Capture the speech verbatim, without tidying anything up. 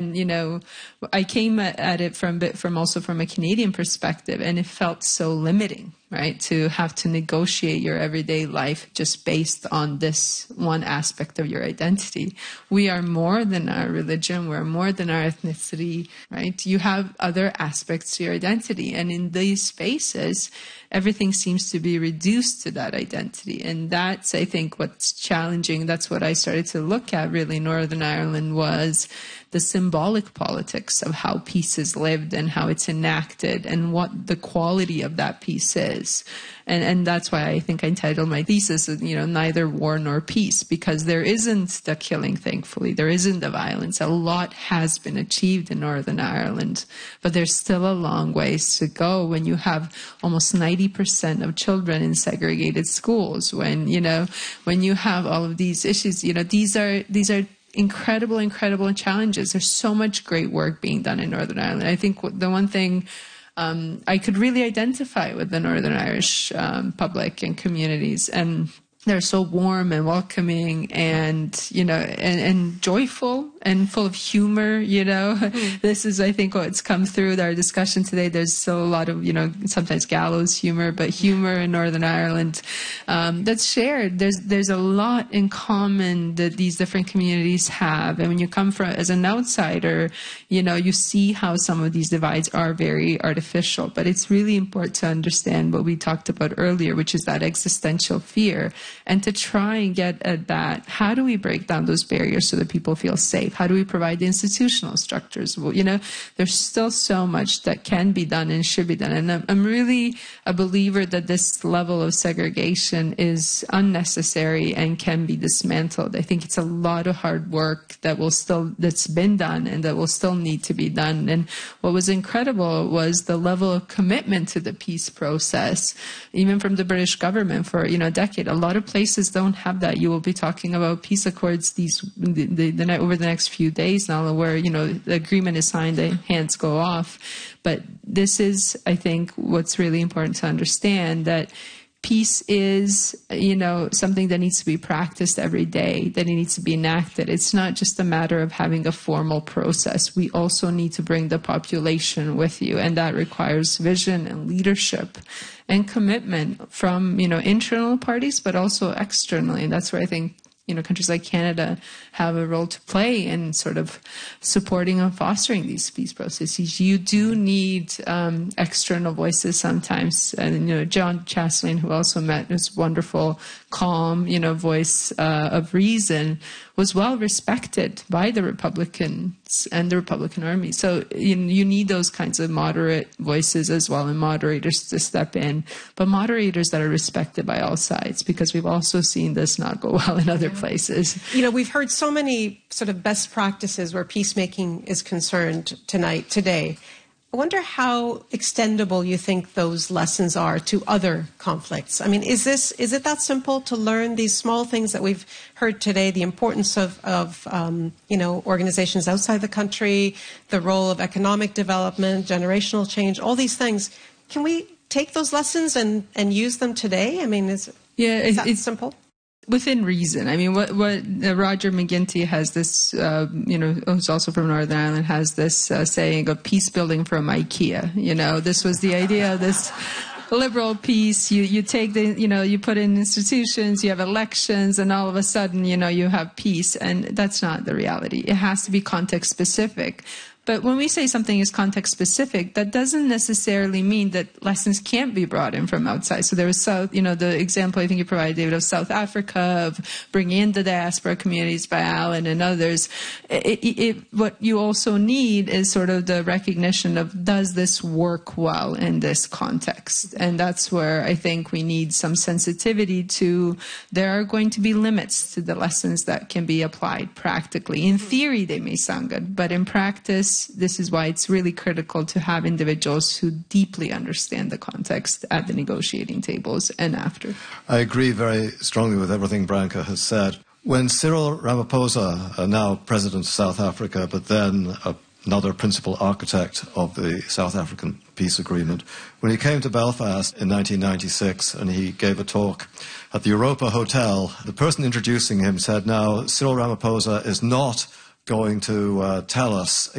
And, you know, I came at it from, from also from a Canadian perspective, and it felt so limiting, right? To have to negotiate your everyday life just based on this one aspect of your identity. We are more than our religion. We're more than our ethnicity, right? You have other aspects to your identity. And in these spaces, everything seems to be reduced to that identity. And that's, I think, what's challenging. That's what I started to look at really in Northern Ireland, was the symbolic politics of how peace is lived and how it's enacted and what the quality of that peace is. And and that's why I think I entitled my thesis, you know, Neither War Nor Peace, because there isn't the killing, thankfully. There isn't the violence. A lot has been achieved in Northern Ireland, but there's still a long ways to go when you have almost ninety percent of children in segregated schools, when, you know, when you have all of these issues. You know, these are these are incredible, incredible challenges. There's so much great work being done in Northern Ireland. I think the one thing um, I could really identify with the Northern Irish um, public and communities, and they're so warm and welcoming and, you know, and, and joyful and full of humor, you know. Mm. This is, I think, what's come through our discussion today. There's still a lot of, you know, sometimes gallows humor, but humor in Northern Ireland um, that's shared. There's there's a lot in common that these different communities have. And when you come from as an outsider, you know, you see how some of these divides are very artificial. But it's really important to understand what we talked about earlier, which is that existential fear. And to try and get at that, how do we break down those barriers so that people feel safe? How do we provide the institutional structures? Well, you know, there's still so much that can be done and should be done. And I'm, I'm really a believer that this level of segregation is unnecessary and can be dismantled. I think it's a lot of hard work that will still, that's been done and that will still need to be done. And what was incredible was the level of commitment to the peace process, even from the British government for, you know, a decade. A lot of places don't have that. You will be talking about peace accords these the, the, the over the next few days now, where, you know, the agreement is signed, the hands go off. But this is, I think, what's really important to understand, that peace is, you know, something that needs to be practiced every day, that it needs to be enacted. It's not just a matter of having a formal process. We also need to bring the population with you, and that requires vision and leadership and commitment from, you know, internal parties, but also externally. And that's where I think, you know, countries like Canada have a role to play in sort of supporting and fostering these peace processes. You do need um, external voices sometimes. And, you know, John Chasleen, who also met this wonderful, calm, you know, voice uh, of reason, was well respected by the Republicans and the Republican Army. So you, you need those kinds of moderate voices as well, and moderators to step in, but moderators that are respected by all sides, because we've also seen this not go well in other yeah. places. You know, we've heard so many sort of best practices where peacemaking is concerned tonight, today. I wonder how extendable you think those lessons are to other conflicts. I mean, is this is it that simple to learn these small things that we've heard today, the importance of, of um, you know, organizations outside the country, the role of economic development, generational change, all these things. Can we take those lessons and, and use them today? I mean, is, yeah, is that it's simple? Within reason. I mean, what what uh, Roger McGinty has this, uh, you know, who's also from Northern Ireland, has this uh, saying of peace building from IKEA. You know, this was the idea of this liberal peace. You you take the, you know, you put in institutions, you have elections, and all of a sudden, you know, you have peace. And that's not the reality. It has to be context specific. But when we say something is context specific, that doesn't necessarily mean that lessons can't be brought in from outside. So there was South, you know, the example I think you provided, David, of South Africa, of bringing in the diaspora communities by Alan and others. It, it, it, what you also need is sort of the recognition of, does this work well in this context? And that's where I think we need some sensitivity to, there are going to be limits to the lessons that can be applied practically. In theory, they may sound good, but in practice, this is why it's really critical to have individuals who deeply understand the context at the negotiating tables and after. I agree very strongly with everything Branka has said. When Cyril Ramaphosa, uh, now President of South Africa, but then uh, another principal architect of the South African peace agreement, when he came to Belfast in nineteen ninety-six and he gave a talk at the Europa Hotel, the person introducing him said, now, Cyril Ramaphosa is not going to uh, tell us